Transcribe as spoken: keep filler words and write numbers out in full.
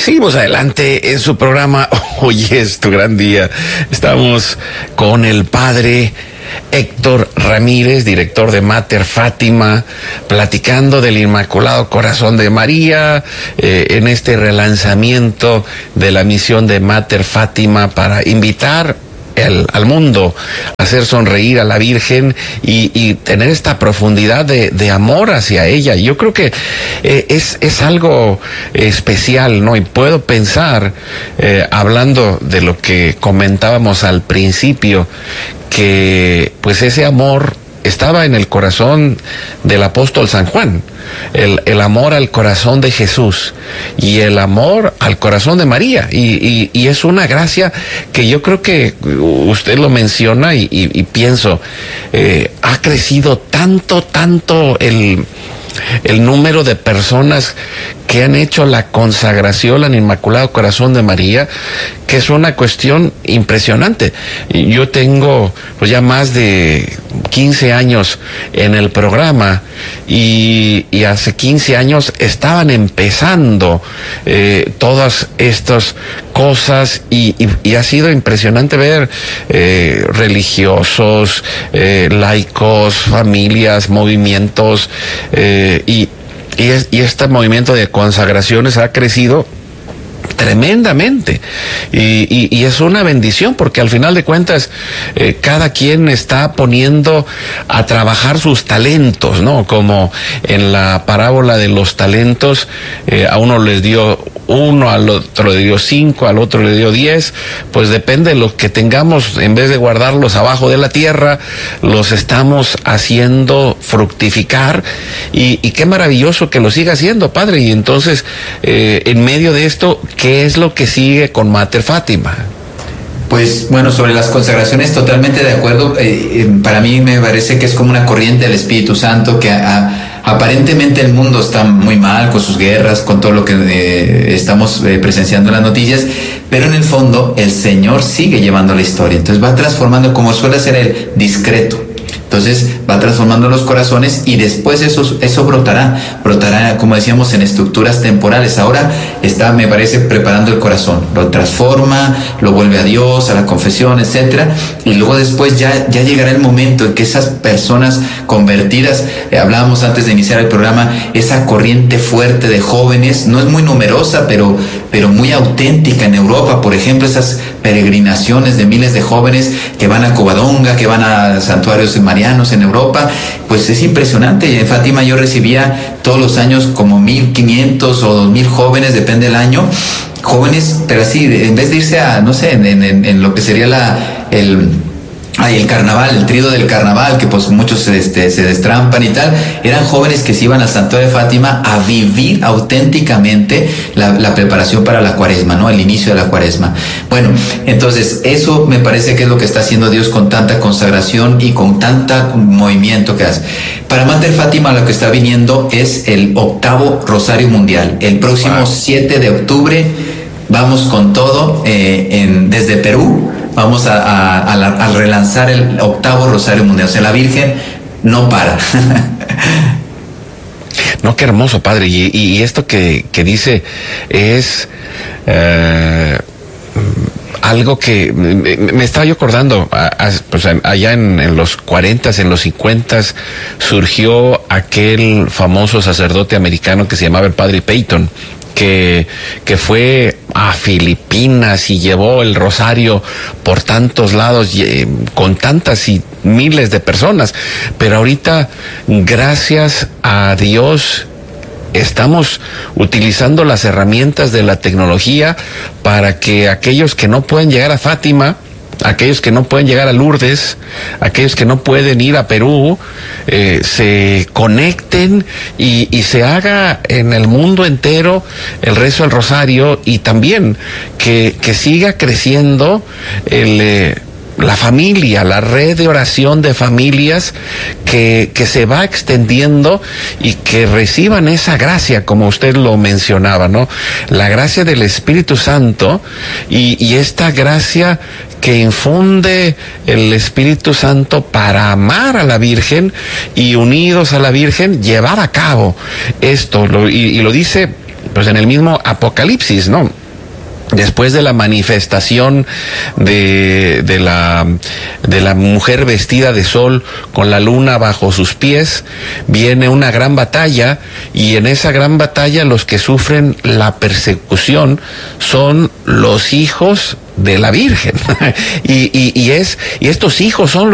Seguimos adelante en su programa. Hoy es tu gran día. Estamos con el padre Héctor Ramírez, director de Mater Fátima, platicando del Inmaculado Corazón de María, eh, en este relanzamiento de la misión de Mater Fátima para invitar El, al mundo, hacer sonreír a la Virgen y, y tener esta profundidad de, de amor hacia ella. Yo creo que eh, es, es algo especial, ¿no? Y puedo pensar, eh, hablando de lo que comentábamos al principio, que pues ese amor estaba en el corazón del apóstol San Juan, el, el amor al corazón de Jesús y el amor al corazón de María, y, y, y es una gracia que yo creo que usted lo menciona y, y, y pienso, eh, ha crecido tanto, tanto el... el número de personas que han hecho la consagración al Inmaculado Corazón de María, que es una cuestión impresionante. Yo tengo pues ya más de quince años en el programa y, y hace quince años estaban empezando eh, todas estas cosas y, y, y ha sido impresionante ver eh, religiosos, eh, laicos, familias, movimientos, eh, y, y, es, y este movimiento de consagraciones ha crecido tremendamente y, y, y es una bendición porque al final de cuentas eh, cada quien está poniendo a trabajar sus talentos, ¿no? Como en la parábola de los talentos, eh, a uno les dio uno, al otro le dio cinco, al otro le dio diez, pues depende de lo que tengamos, en vez de guardarlos abajo de la tierra, los estamos haciendo fructificar y, y qué maravilloso que lo siga haciendo, padre. Y entonces, eh, en medio de esto, ¿qué es lo que sigue con Mater Fátima? Pues bueno, sobre las consagraciones totalmente de acuerdo. Eh, eh, para mí me parece que es como una corriente del Espíritu Santo que a, aparentemente el mundo está muy mal con sus guerras, con todo lo que eh, estamos eh, presenciando en las noticias, pero en el fondo el Señor sigue llevando la historia. Entonces va transformando, como suele ser el discreto. Entonces va transformando los corazones y después eso, eso brotará, brotará, como decíamos, en estructuras temporales. Ahora está, me parece, preparando el corazón, lo transforma, lo vuelve a Dios, a la confesión, etcétera, y luego después ya, ya llegará el momento en que esas personas convertidas, eh, hablábamos antes de iniciar el programa, esa corriente fuerte de jóvenes, no es muy numerosa, pero, pero muy auténtica en Europa, por ejemplo, esas peregrinaciones de miles de jóvenes que van a Covadonga, que van a santuarios marianos en Europa, pues es impresionante. En Fátima yo recibía todos los años como mil quinientos o dos mil jóvenes, depende del año, jóvenes, pero así, en vez de irse a, no sé, en, en, en lo que sería la, el... Ay, el carnaval, el trío del carnaval, que pues muchos este, se destrampan y tal, eran jóvenes que se iban al santuario de Fátima a vivir auténticamente la, la preparación para la cuaresma, ¿no? El inicio de la cuaresma. Bueno, entonces eso me parece que es lo que está haciendo Dios con tanta consagración y con tanta movimiento que hace. Para Mater Fátima lo que está viniendo es el octavo Rosario Mundial. El próximo wow. siete de octubre vamos con todo eh, en, desde Perú. Vamos a, a, a, la, a relanzar el octavo Rosario Mundial. O sea, la Virgen no para. No, qué hermoso, padre. Y, y esto que, que dice es eh, algo que me, me estaba yo acordando. A, a, pues allá en, en los cuarentas, en los cincuentas, surgió aquel famoso sacerdote americano que se llamaba el padre Peyton, que, que fue a Filipinas y llevó el rosario por tantos lados, eh, con tantas y miles de personas. Pero ahorita, gracias a Dios, estamos utilizando las herramientas de la tecnología para que aquellos que no pueden llegar a Fátima, aquellos que no pueden llegar a Lourdes, aquellos que no pueden ir a Perú, eh, se conecten y, y se haga en el mundo entero el rezo del rosario, y también que, que siga creciendo el... Eh, la familia, la red de oración de familias que, que se va extendiendo y que reciban esa gracia, como usted lo mencionaba, ¿no? La gracia del Espíritu Santo y, y esta gracia que infunde el Espíritu Santo para amar a la Virgen y unidos a la Virgen llevar a cabo esto, lo, y, y lo dice pues en el mismo Apocalipsis, ¿no? Después de la manifestación de, de la, de la mujer vestida de sol con la luna bajo sus pies, viene una gran batalla, y en esa gran batalla los que sufren la persecución son los hijos de la Virgen. y, y, y es, y estos hijos son